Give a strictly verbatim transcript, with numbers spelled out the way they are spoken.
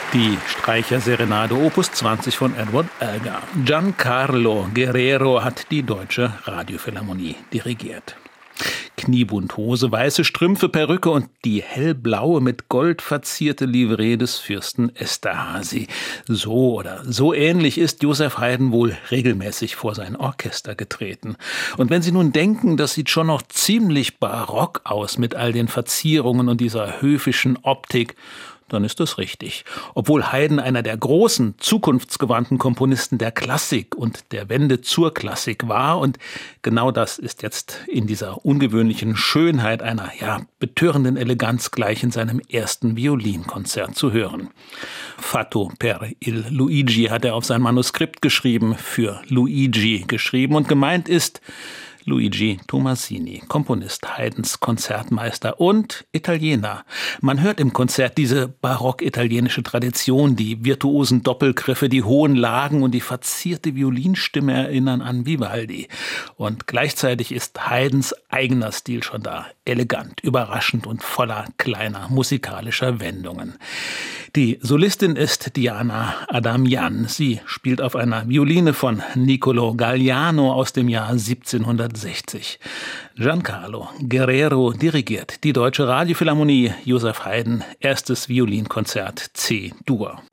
Die Streicherserenade Opus zwanzig von Edward Elgar. Giancarlo Guerrero hat die Deutsche Radiophilharmonie dirigiert. Kniebunt-Hose, weiße Strümpfe, Perücke und die hellblaue mit Gold verzierte Livree des Fürsten Esterházy. So oder so ähnlich ist Joseph Haydn wohl regelmäßig vor sein Orchester getreten. Und wenn Sie nun denken, das sieht schon noch ziemlich barock aus mit all den Verzierungen und dieser höfischen Optik, dann ist das richtig. Obwohl Haydn einer der großen, zukunftsgewandten Komponisten der Klassik und der Wende zur Klassik war. Und genau das ist jetzt in dieser ungewöhnlichen Schönheit einer, ja, betörenden Eleganz gleich in seinem ersten Violinkonzert zu hören. Fatto per il Luigi hat er auf sein Manuskript geschrieben, für Luigi geschrieben. Und gemeint ist Luigi Tommasini, Komponist, Haydns Konzertmeister und Italiener. Man hört im Konzert diese barock-italienische Tradition, die virtuosen Doppelgriffe, die hohen Lagen und die verzierte Violinstimme erinnern an Vivaldi. Und gleichzeitig ist Haydns eigener Stil schon da, elegant, überraschend und voller kleiner musikalischer Wendungen. Die Solistin ist Diana Adamian. Sie spielt auf einer Violine von Niccolò Galliano aus dem Jahr siebzehnhundertsechzig. Giancarlo Guerrero dirigiert die Deutsche Radiophilharmonie, Joseph Haydn, erstes Violinkonzert C-Dur.